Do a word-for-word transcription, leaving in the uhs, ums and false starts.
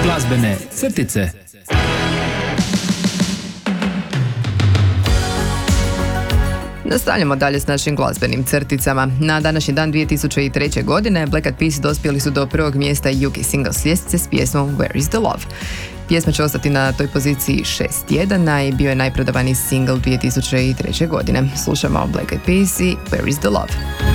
Glazbene crtice. Nastavljamo dalje s našim glazbenim crticama. Na današnji dan dvije tisuće treće. godine Black Eyed Peas dospjeli su do prvog mjesta U K singles ljestvice s pjesmom Where is the Love. Pjesma će ostati na toj poziciji šest tjedana i bio je najprodavaniji single dvije tisuće treće. godine. Slušamo Black Eyed Peas i Where is the Love.